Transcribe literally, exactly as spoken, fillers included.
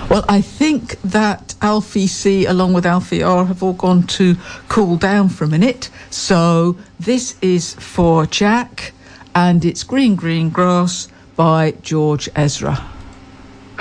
Well, I think that Alfie C along with Alfie R have all gone to cool down for a minute. So this is for Jack, and it's Green Green Grass by George Ezra.